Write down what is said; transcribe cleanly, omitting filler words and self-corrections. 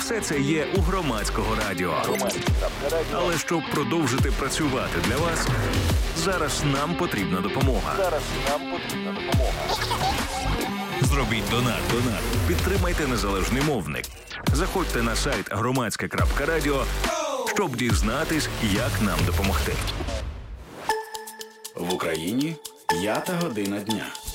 Все це є у Громадського радіо. Але щоб продовжити працювати для вас, зараз нам потрібна допомога. Зробіть донат. Підтримайте незалежний мовник. Заходьте на сайт громадське.радіо, щоб дізнатись, як нам допомогти. В Україні 5 година дня.